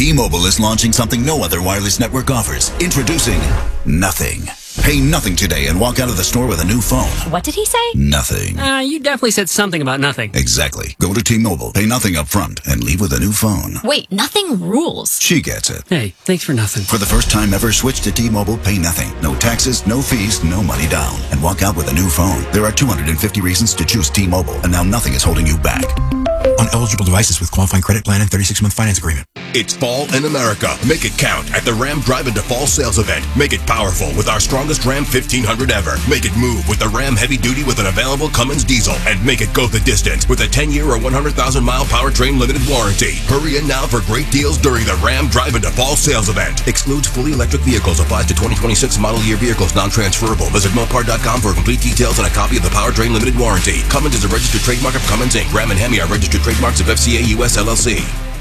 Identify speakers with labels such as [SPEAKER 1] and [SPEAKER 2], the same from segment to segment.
[SPEAKER 1] T-Mobile is launching something no other wireless network offers. Introducing Nothing. Pay nothing today and walk out of the store with a new phone.
[SPEAKER 2] What did he say?
[SPEAKER 1] Nothing.
[SPEAKER 3] You definitely said something about nothing.
[SPEAKER 1] Exactly. Go to T-Mobile, pay nothing up front, and leave with a new phone.
[SPEAKER 2] Wait, nothing rules.
[SPEAKER 1] She gets it.
[SPEAKER 3] Hey, thanks for nothing.
[SPEAKER 1] For the first time ever, switch to T-Mobile, pay nothing. No taxes, no fees, no money down. And walk out with a new phone. There are 250 reasons to choose T-Mobile, and now nothing is holding you back.
[SPEAKER 4] On eligible devices with qualifying credit plan and 36-month finance agreement.
[SPEAKER 5] It's fall in America. Make it count at the Ram Drive Into Fall sales event. Make it powerful with our strongest Ram 1500 ever. Make it move with the Ram Heavy Duty with an available Cummins diesel. And make it go the distance with a 10-year or 100,000-mile powertrain limited warranty. Hurry in now for great deals during the Ram Drive Into Fall sales event. Excludes fully electric vehicles. Applies to 2026 model year vehicles. Non-transferable. Visit Mopar.com for complete details and a copy of the powertrain limited warranty. Cummins is a registered trademark of Cummins Inc. Ram and Hemi are registered trademarks of FCA US LLC.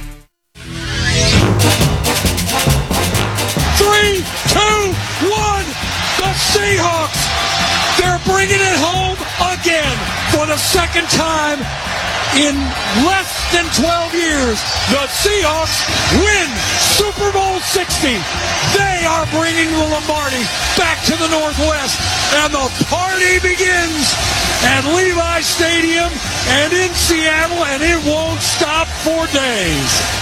[SPEAKER 6] 3, 2, 1. The Seahawks. They're bringing it home again for the second time in less than 12 years. The Seahawks win Super Bowl 60. They are bringing the Lombardi back to the Northwest, and the party begins at Levi Stadium and in Seattle, and it won't stop for days.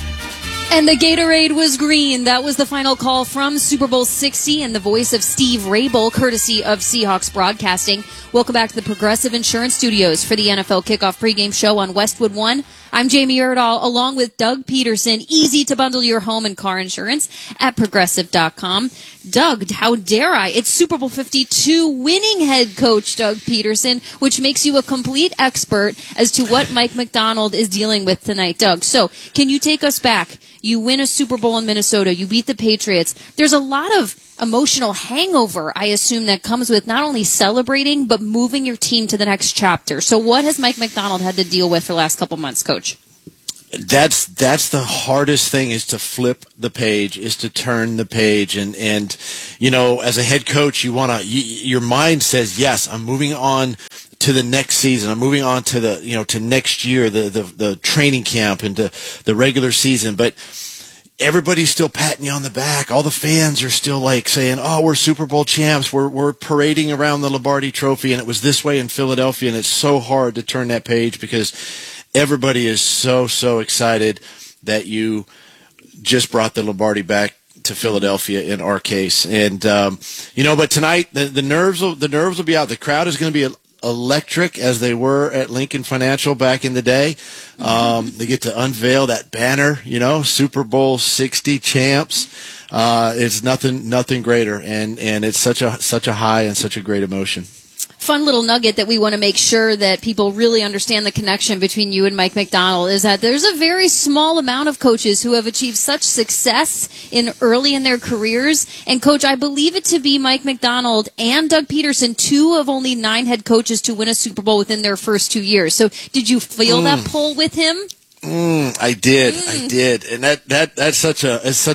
[SPEAKER 7] And the Gatorade was green. That was the final call from Super Bowl 60 and the voice of Steve Raible, courtesy of Seahawks Broadcasting. Welcome back to the Progressive Insurance Studios for the NFL Kickoff pregame show on Westwood One. I'm Jamie Erdahl, along with Doug Peterson. Easy to bundle your home and car insurance at Progressive.com. Doug, how dare I? It's Super Bowl 52 winning head coach Doug Peterson, which makes you a complete expert as to what Mike Macdonald is dealing with tonight. Doug, so can you take us back? You win a Super Bowl in Minnesota. You beat the Patriots. There's a lot of emotional hangover, I assume, that comes with not only celebrating, but moving your team to the next chapter. So what has Mike Macdonald had to deal with for the last couple months, Coach?
[SPEAKER 8] That's the hardest thing, is to flip the page, is to turn the page. And you know, as a head coach, your mind says, yes, I'm moving on to the next season. I'm moving on to to next year, the training camp and the regular season. But everybody's still patting you on the back. All the fans are still like saying, "Oh, we're Super Bowl champs. We're parading around the Lombardi Trophy, and it was this way in Philadelphia." And it's so hard to turn that page because everybody is so excited that you just brought the Lombardi back to Philadelphia in our case. And but tonight the nerves will be out. The crowd is going to be electric as they were at Lincoln Financial back in the day. They get to unveil that banner, Super Bowl 60 champs. It's nothing greater, and it's such a high and such a great emotion.
[SPEAKER 7] Fun little nugget that we want to make sure that people really understand the connection between you and Mike Macdonald is that there's a very small amount of coaches who have achieved such success early in their careers. And, Coach, I believe it to be Mike Macdonald and Doug Peterson, 2 of only 9 head coaches to win a Super Bowl within their first 2 years. So did you feel that pull with him?
[SPEAKER 8] I did. And that's such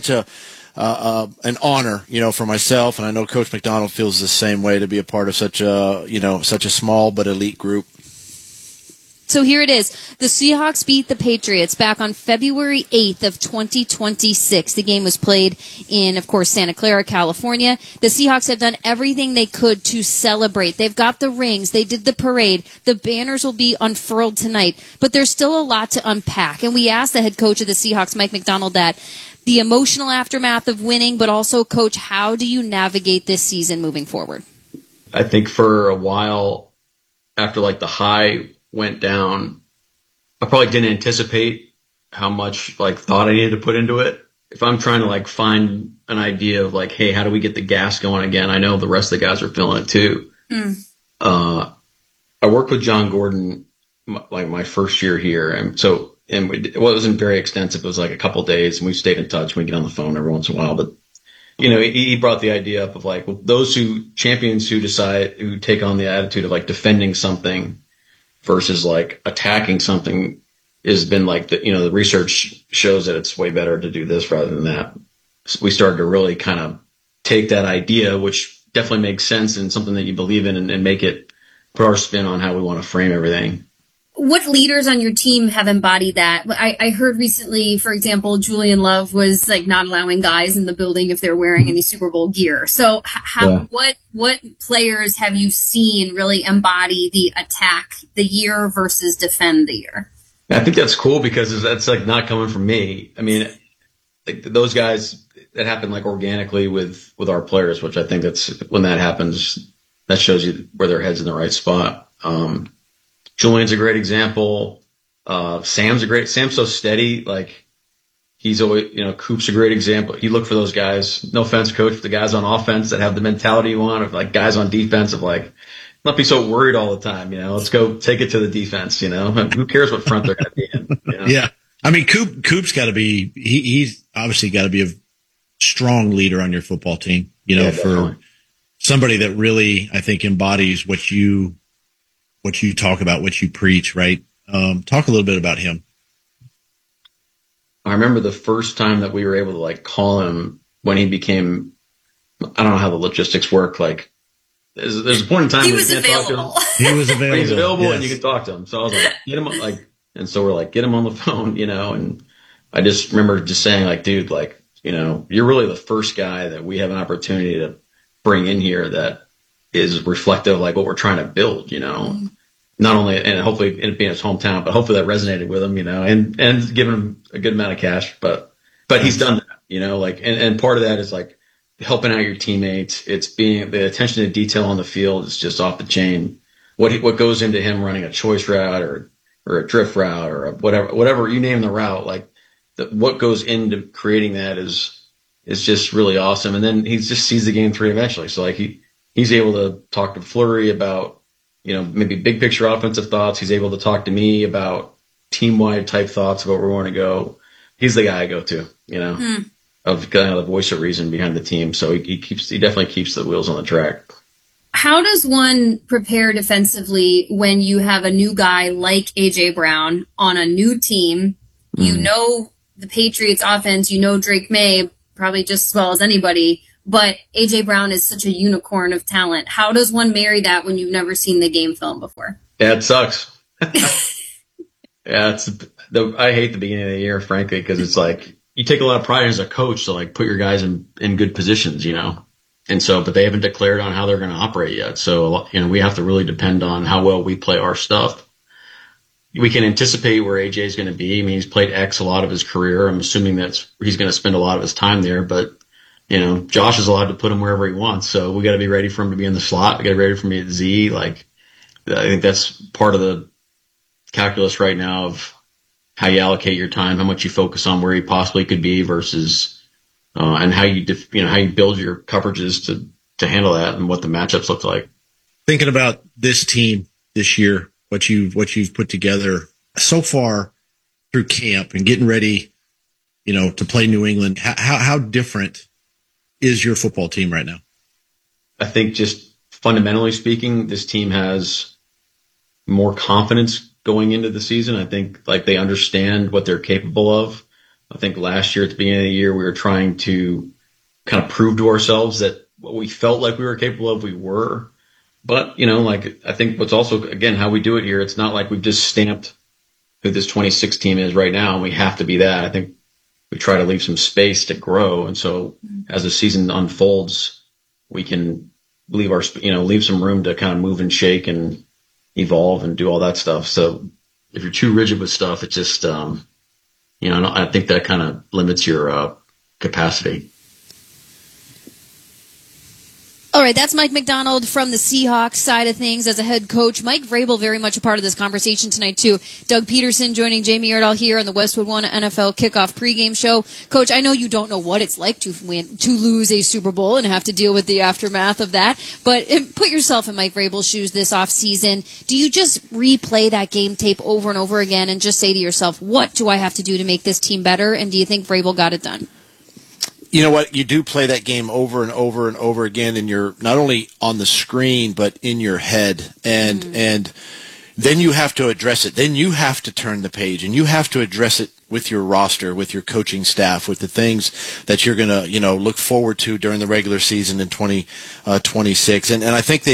[SPEAKER 8] an honor, for myself, and I know Coach Macdonald feels the same way, to be a part of such a small but elite group.
[SPEAKER 7] So here it is. The Seahawks beat the Patriots back on February 8th of 2026. The game was played in, of course, Santa Clara, California. The Seahawks have done everything they could to celebrate. They've got the rings. They did the parade. The banners will be unfurled tonight. But there's still a lot to unpack. And we asked the head coach of the Seahawks, Mike Macdonald, that the emotional aftermath of winning, but also, Coach, how do you navigate this season moving forward?
[SPEAKER 9] I think for a while, after the high went down, I probably didn't anticipate how much thought I needed to put into it. If I'm trying to find an idea of hey, how do we get the gas going again? I know the rest of the guys are feeling it too. I worked with John Gordon my first year here, and it wasn't very extensive. It was a couple of days, and we stayed in touch. We get on the phone every once in a while, but he brought the idea up of those champions who take on the attitude of defending something versus attacking something has been the research shows that it's way better to do this rather than that. So we started to really kind of take that idea, which definitely makes sense and something that you believe in, and make it, put our spin on how we want to frame everything.
[SPEAKER 7] what leaders on your team have embodied that? I heard recently, for example, Julian Love was like not allowing guys in the building if they're wearing any Super Bowl gear. So what players have you seen really embody the attack the year versus defend the year?
[SPEAKER 9] I think that's cool because that's like not coming from me. I mean, like those guys, that happen like organically with our players, which I think that's when that happens, that shows you where their head's in the right spot. Julian's a great example. Sam's so steady. Like he's always, Coop's a great example. You look for those guys, no offense, coach, but the guys on offense that have the mentality you want, of like guys on defense of like, not be so worried all the time. Let's go take it to the defense. Who cares what front they're going to be in?
[SPEAKER 4] Yeah. I mean, Coop's got to be, he's obviously got to be a strong leader on your football team, for
[SPEAKER 9] definitely.
[SPEAKER 4] Somebody that really, I think, embodies what you talk about, what you preach, right? Talk a little bit about him.
[SPEAKER 9] I remember the first time that we were able to like call him when he became, I don't know how the logistics work. Like there's a point in time
[SPEAKER 7] he
[SPEAKER 9] when
[SPEAKER 7] was
[SPEAKER 9] you can't
[SPEAKER 7] available.
[SPEAKER 9] talk to him.
[SPEAKER 4] He was available.
[SPEAKER 9] He's available
[SPEAKER 4] yes.
[SPEAKER 9] and you can talk to him. So I was like, get him and so we're like, get him on the phone, and I just remember just saying like, dude, like, you're really the first guy that we have an opportunity to bring in here that is reflective of like what we're trying to build, not only, and hopefully it being his hometown, but hopefully that resonated with him, and giving him a good amount of cash, but he's done that, and part of that is like helping out your teammates. It's being the attention to detail on the field is just off the chain. What goes into him running a choice route or a drift route or whatever you name the route, like what goes into creating that is just really awesome. And then he just sees the game through eventually. So like he's able to talk to Fleury about, maybe big picture offensive thoughts. He's able to talk to me about team wide type thoughts of where we want to go. He's the guy I go to, of kind of the voice of reason behind the team. So he definitely keeps the wheels on the track.
[SPEAKER 7] How does one prepare defensively when you have a new guy like AJ Brown on a new team? You know the Patriots offense, Drake May probably just as well as anybody, but AJ Brown is such a unicorn of talent. How does one marry that when you've never seen the game film before?
[SPEAKER 9] Yeah, it sucks. Yeah, I hate the beginning of the year, frankly, because it's like you take a lot of pride as a coach to like put your guys in good positions, and so, but they haven't declared on how they're going to operate yet. So, we have to really depend on how well we play our stuff. We can anticipate where AJ is going to be. I mean, he's played X a lot of his career. I'm assuming he's going to spend a lot of his time there, but Josh is allowed to put him wherever he wants. So we got to be ready for him to be in the slot. We got to be ready for him to be at Z. Like, I think that's part of the calculus right now of how you allocate your time, how much you focus on where he possibly could be versus, and how you how you build your coverages to handle that and what the matchups look like.
[SPEAKER 4] Thinking about this team this year, what you've put together so far through camp and getting ready, to play New England, how different is your football team right now?
[SPEAKER 9] I think just fundamentally speaking, this team has more confidence going into the season. I think like they understand what they're capable of. I think last year at the beginning of the year, we were trying to kind of prove to ourselves that what we felt like we were capable of, we were. But, I think what's also, again, how we do it here, it's not like we've just stamped who this 26 team is right now and we have to be that. I think we try to leave some space to grow. And so as the season unfolds, we can leave some room to kind of move and shake and evolve and do all that stuff. So if you're too rigid with stuff, it just, I think that kind of limits your capacity.
[SPEAKER 7] All right, that's Mike Macdonald from the Seahawks side of things as a head coach. Mike Vrabel very much a part of this conversation tonight, too. Doug Peterson joining Jamie Erdahl here on the Westwood One NFL Kickoff pregame show. Coach, I know you don't know what it's like to lose a Super Bowl and have to deal with the aftermath of that, but put yourself in Mike Vrabel's shoes this offseason. Do you just replay that game tape over and over again and just say to yourself, what do I have to do to make this team better? And do you think Vrabel got it done?
[SPEAKER 8] You know what? You do play that game over and over and over again, and you're not only on the screen but in your head, and then you have to address it. Then you have to turn the page, and you have to address it with your roster, with your coaching staff, with the things that you're going to look forward to during the regular season in 2026. And I think they did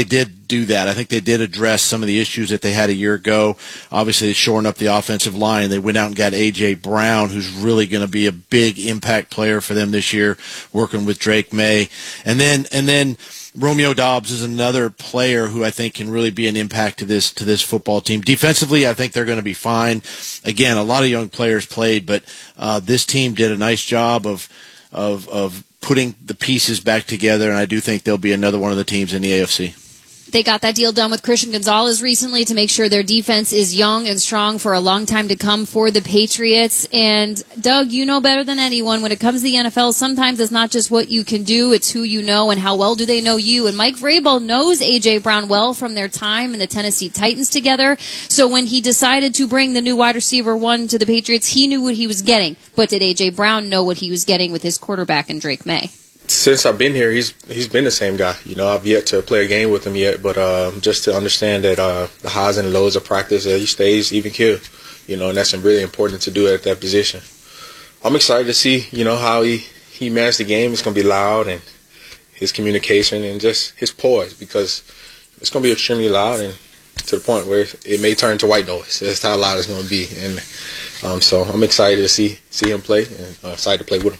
[SPEAKER 8] do that. I think they did address some of the issues that they had a year ago. Obviously, shoring up the offensive line. They went out and got A.J. Brown, who's really going to be a big impact player for them this year, working with Drake May. And then Romeo Doubs is another player who I think can really be an impact to this football team. Defensively, I think they're going to be fine. Again, a lot of young players played, but this team did a nice job of putting the pieces back together, and I do think they'll be another one of the teams in the AFC.
[SPEAKER 7] They got that deal done with Christian Gonzalez recently to make sure their defense is young and strong for a long time to come for the Patriots. And, Doug, you know better than anyone, when it comes to the NFL, sometimes it's not just what you can do, it's who you know and how well do they know you. And Mike Vrabel knows A.J. Brown well from their time in the Tennessee Titans together. So when he decided to bring the new wide receiver one to the Patriots, he knew what he was getting. But did A.J. Brown know what he was getting with his quarterback in Drake May?
[SPEAKER 10] Since I've been here, he's been the same guy. I've yet to play a game with him yet, but just to understand that the highs and lows of practice, he stays even keel, and that's really important to do at that position. I'm excited to see, how he managed the game. It's going to be loud, and his communication and just his poise, because it's going to be extremely loud and to the point where it may turn to white noise. That's how loud it's going to be, and so I'm excited to see him play and excited to play with him.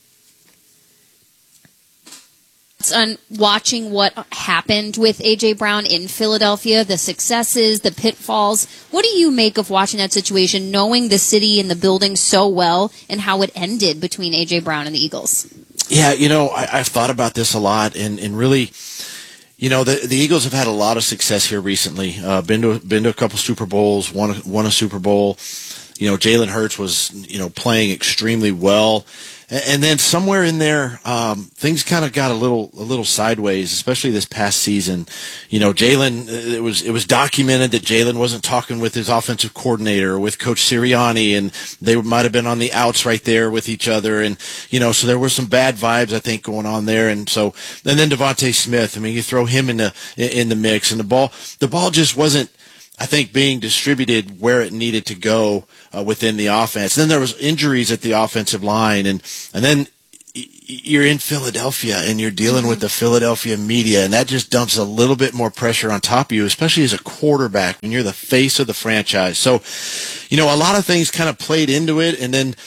[SPEAKER 7] On watching what happened with A.J. Brown in Philadelphia, the successes, the pitfalls. What do you make of watching that situation, knowing the city and the building so well, and how it ended between A.J. Brown and the Eagles? Yeah,
[SPEAKER 8] I've thought about this a lot, and really, the Eagles have had a lot of success here recently. Been to a couple Super Bowls, won a Super Bowl. Jalen Hurts was, playing extremely well. And then somewhere in there, things kind of got a little sideways, especially this past season. Jalen, it was documented that Jalen wasn't talking with his offensive coordinator or with Coach Sirianni, and they might have been on the outs right there with each other. And, so there were some bad vibes, I think, going on there. And then Devontae Smith, you throw him in the mix, and the ball just wasn't, I think, being distributed where it needed to go within the offense. Then there was injuries at the offensive line, and then you're in Philadelphia and you're dealing with the Philadelphia media, and that just dumps a little bit more pressure on top of you, especially as a quarterback when you're the face of the franchise. So, a lot of things kind of played into it, and then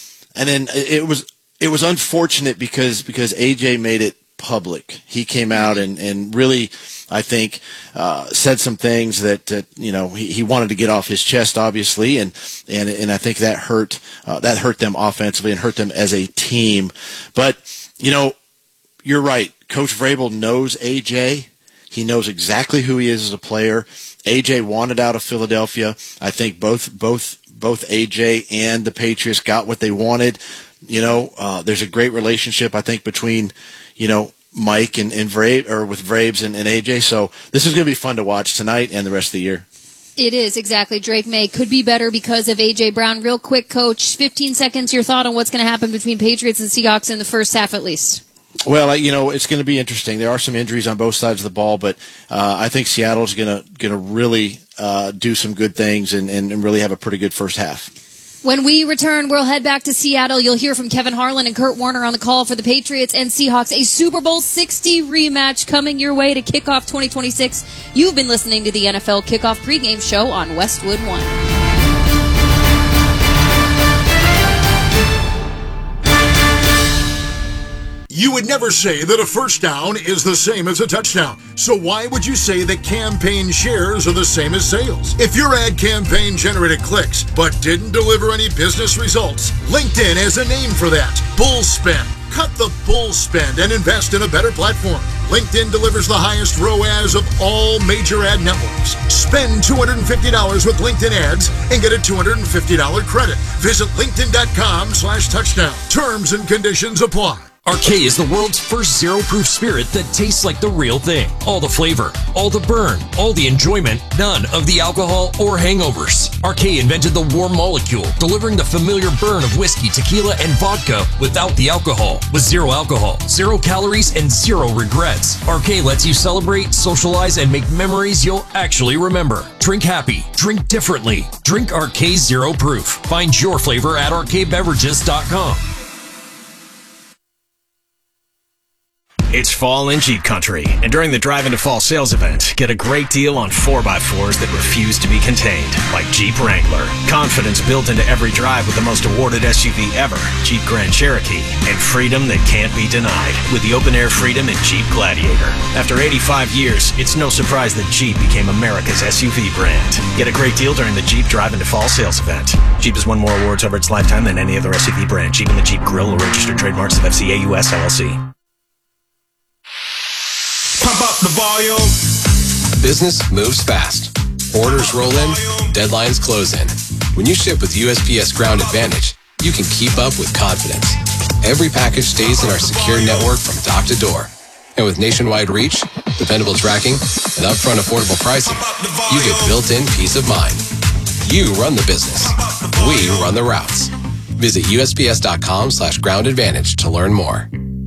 [SPEAKER 8] it was unfortunate because AJ made it public. He came out and really, I think, said some things that he wanted to get off his chest, obviously, and I think that hurt them offensively and hurt them as a team. But you're right. Coach Vrabel knows AJ. He knows exactly who he is as a player. AJ wanted out of Philadelphia. I think both AJ and the Patriots got what they wanted. There's a great relationship, I think, between Mike and Vrabes, or with Vrabes and AJ. So this is going to be fun to watch tonight and the rest of the year.
[SPEAKER 7] It is, exactly. Drake May could be better because of A.J. Brown. Real quick, Coach, 15 seconds, your thought on what's going to happen between Patriots and Seahawks in the first half at least.
[SPEAKER 8] Well, it's going to be interesting. There are some injuries on both sides of the ball, but I think Seattle's going to really do some good things and really have a pretty good first half.
[SPEAKER 7] When we return, we'll head back to Seattle. You'll hear from Kevin Harlan and Kurt Warner on the call for the Patriots and Seahawks. A Super Bowl 60 rematch coming your way to kick off 2026. You've been listening to the NFL Kickoff pregame show on Westwood One.
[SPEAKER 11] You would never say that a first down is the same as a touchdown. So why would you say that campaign shares are the same as sales? If your ad campaign generated clicks but didn't deliver any business results, LinkedIn has a name for that. Bull spend. Cut the bull spend and invest in a better platform. LinkedIn delivers the highest ROAS of all major ad networks. Spend $250 with LinkedIn ads and get a $250 credit. Visit linkedin.com/touchdown. Terms and conditions apply.
[SPEAKER 6] RK is the world's first zero-proof spirit that tastes like the real thing. All the flavor, all the burn, all the enjoyment, none of the alcohol or hangovers. RK invented the warm molecule, delivering the familiar burn of whiskey, tequila, and vodka without the alcohol. With zero alcohol, 0 calories, and 0 regrets. RK lets you celebrate, socialize, and make memories you'll actually remember. Drink happy. Drink differently. Drink RK Zero Proof. Find your flavor at rkbeverages.com.
[SPEAKER 12] It's fall in Jeep country, and during the Drive into Fall sales event, get a great deal on 4x4s that refuse to be contained, like Jeep Wrangler. Confidence built into every drive with the most awarded SUV ever, Jeep Grand Cherokee, and freedom that can't be denied with the open-air freedom in Jeep Gladiator. After 85 years, it's no surprise that Jeep became America's SUV brand. Get a great deal during the Jeep Drive into Fall sales event. Jeep has won more awards over its lifetime than any other SUV brand. Jeep and the Jeep Grill are registered trademarks of FCA US LLC.
[SPEAKER 5] Pump up the volume.
[SPEAKER 13] Business moves fast. Orders roll in, deadlines close in. When you ship with USPS Ground Advantage, you can keep up with confidence. Every package stays in our secure network from dock to door. And with nationwide reach, dependable tracking, and upfront affordable pricing, you get built-in peace of mind. You run the business. We run the routes. Visit USPS.com/groundadvantage to learn more.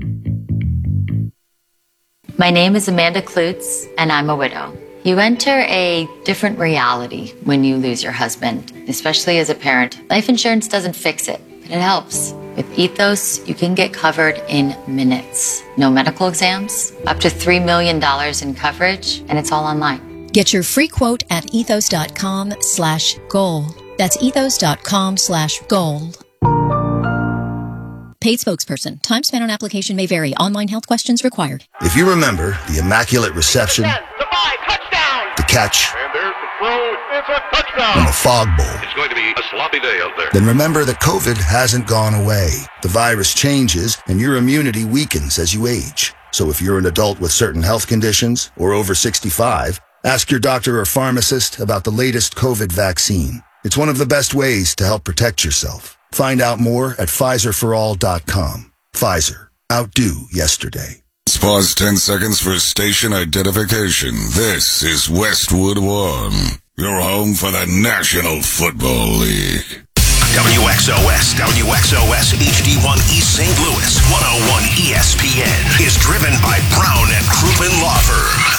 [SPEAKER 14] My name is Amanda Klutz, and I'm a widow. You enter a different reality when you lose your husband, especially as a parent. Life insurance doesn't fix it, but it helps. With Ethos, you can get covered in minutes. No medical exams, up to $3 million in coverage, and it's all online.
[SPEAKER 15] Get your free quote at ethos.com/goal. That's ethos.com/goal. Paid spokesperson. Time spent on application may vary. Online health questions required.
[SPEAKER 1] If you remember the immaculate reception, the catch,
[SPEAKER 16] and there's the throw. It's a touchdown.
[SPEAKER 1] and the fog bowl,
[SPEAKER 16] It's going to be a sloppy day out there.
[SPEAKER 1] then remember that COVID hasn't gone away. The virus changes and your immunity weakens as you age. So if you're an adult with certain health conditions or over 65, ask your doctor or pharmacist about the latest COVID vaccine. It's one of the best ways to help protect yourself. Find out more at PfizerForAll.com. Pfizer. Outdo yesterday.
[SPEAKER 17] Let's pause 10 seconds for station identification. This is Westwood One, your home for the National Football League.
[SPEAKER 5] WXOS HD1 East St. Louis 101 ESPN is driven by Brown and Crouppen Law Firm.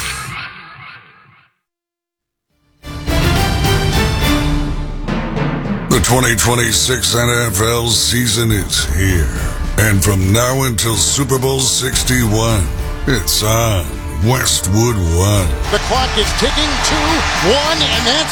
[SPEAKER 17] The 2026 NFL season is here. And from now until Super Bowl 61, it's on Westwood One.
[SPEAKER 11] The clock is ticking, 2, 1, and that's